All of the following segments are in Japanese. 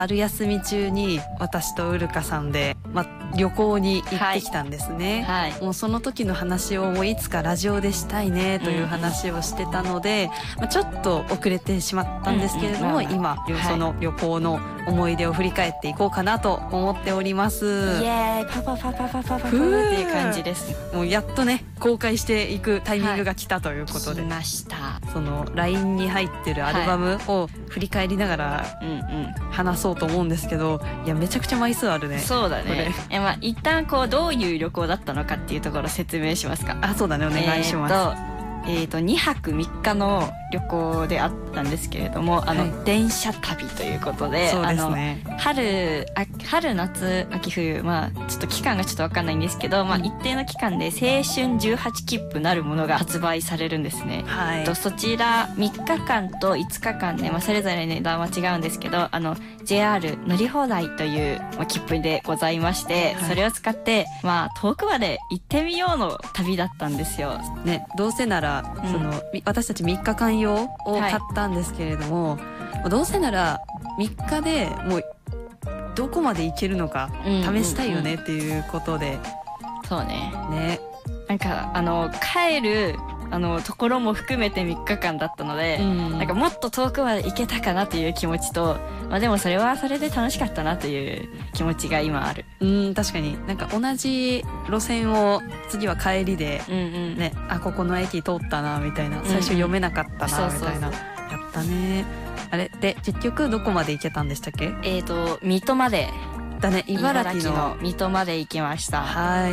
春休み中に私とウルカさんで、旅行に行ってきたんですね、 はい、 もうその時の話をもういつかラジオでしたいねという話をしてたので、ちょっと遅れてしまったんですけれども、今その旅行の思い出を振り返っていこうかなと思っております。イエーイ、パパパパパパパパっていう感じです。 もうやっとね公開していくタイミングが来たということで、 来ました。 その LINE に入ってるアルバムを振り返りながら話そうと思うんですけど、いやめちゃくちゃ枚数あるね。 そうだね。一旦こうどういう旅行だったのかっていうところを説明しますか。 あ、そうだね、お願いします。 2泊3日の旅行であったんですけれども、電車旅ということで、 そうですね、 春夏秋冬、ちょっと期間がちょっと分かんないんですけど、一定の期間で青春18切符なるものが発売されるんですね。 はい、 そちら3日間と5日間ね、それぞれ値段は違うんですけど、JR 乗り放題という、切符でございまして、それを使って遠くまで行ってみようの旅だったんですよ。 ね、どうせならその私たち3日間用を買ったんですけれども、どうせなら3日でもうどこまで行けるのか試したいよねっていうことで、 そうね。 なんか帰るところも含めて3日間だったので、なんかもっと遠くまで行けたかなという気持ちと、でもそれはそれで楽しかったなという気持ちが今ある。確かになんか同じ路線を次は帰りで、ね、ここの駅通ったなみたいな、最初読めなかったなみたいな、やったね。あれで結局どこまで行けたんでしたっけ？ 水戸までだね、茨城の水戸まで行きました。 はい。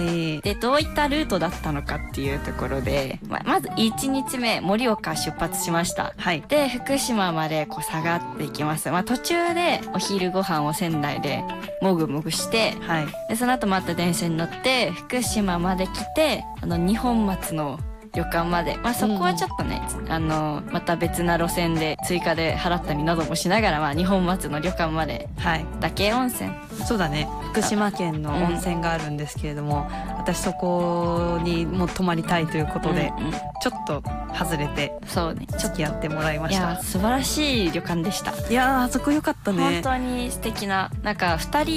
で、どういったルートだったのかっていうところで、まず1日目、盛岡出発しました。 はい。 で、福島まで下がっていきます。途中でお昼ご飯を仙台でもぐもぐして、 はい。 で、その後また電車に乗って、福島まで来て、二本松の旅館まで、そこはちょっとね、また別な路線で追加で払ったりなどもしながら、二本松の旅館まで、だけ温泉。 そうだね、福島県の温泉があるんですけれども、私そこにも泊まりたいということで、ちょっと外れて付き合ってもらいました。 いや素晴らしい旅館でした。 いやあそこ良かったね。 本当に素敵な、なんか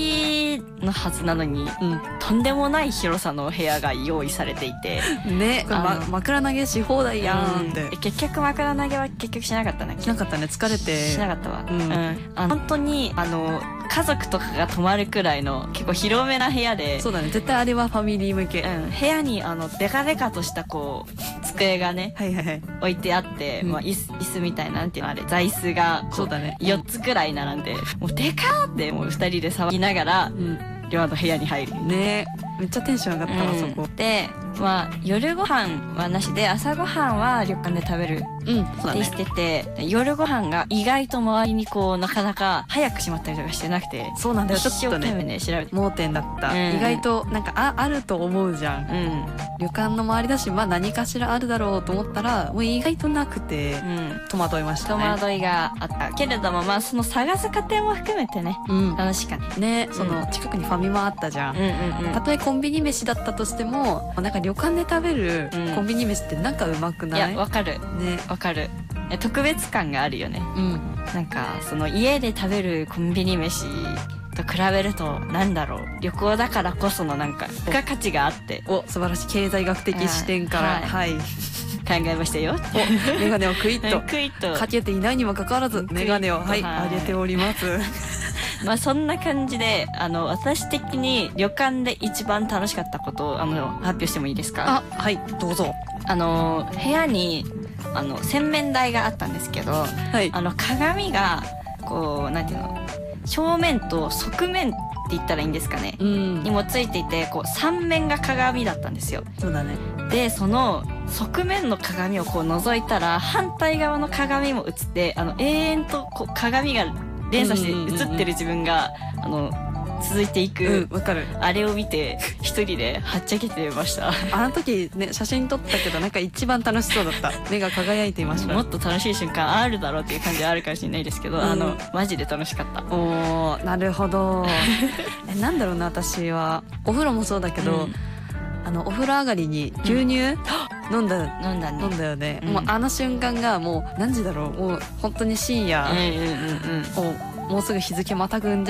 2人のはずなのに、とんでもない広さの部屋が用意されていてね、枕投げし放題やんって、 結局枕投げは結局しなかったね。 しなかったね、疲れてしなかったわ。本当に家族とかが泊まるくらいの結構広めな部屋で、 そうだね、絶対あれはファミリー向け。 部屋にデカデカとした机がね、置いてあって、椅子みたいな、なんていうのあれ、座椅子がそうだね、 4つくらい並んで、もうデカーってもう2人で騒ぎながら、寮の部屋に入るね。めっちゃテンション上がったわ、そこで、夜ご飯はなしで朝ご飯は旅館で食べるってしてて、夜ご飯が意外と周りになかなか早く閉まったりとかしてなくて、 そうなんだよ、 一生懸命ね調べて盲点だった、意外となんかあると思うじゃん、旅館の周りだし、何かしらあるだろうと思ったらもう意外となくて、戸惑いましたね。 戸惑いがあったけれども、その探す過程も含めてね、楽しかったね。その近くにファミマあったじゃん、たとえコンビニ飯だったとしても、なんか旅館で食べるコンビニ飯ってなんかうまくない？ いや、わかるね、わかる。特別感があるよね。なんかその家で食べるコンビニ飯と比べると、なんだろう、旅行だからこそのなんか付加価値があって、 素晴らしい経済学的視点から考えましたよ。 メガネをクイッとかけていないにもかかわらずメガネを上げておりますそんな感じで、私的に旅館で一番楽しかったことを発表してもいいですか？ はい、どうぞ。 部屋に洗面台があったんですけど、鏡がなんていうの、正面と側面って言ったらいいんですかね、にもついていて、3面が鏡だったんですよ。 そうだね。 でその側面の鏡を覗いたら、反対側の鏡も映って、永遠と鏡が連鎖して映ってる自分が続いていく、 わかる。 あれを見て一人ではっちゃけてました。 あの時ね、写真撮ったけどなんか一番楽しそうだった。目が輝いていました。 もっと楽しい瞬間あるだろうっていう感じはあるかもしれないですけど、マジで楽しかった。 なるほどなんだろうな、私はお風呂もそうだけど、お風呂上がりに牛乳、飲んだよね、もうあの瞬間がもう何時だろう、もう本当に深夜をもうすぐ日付またぐんじ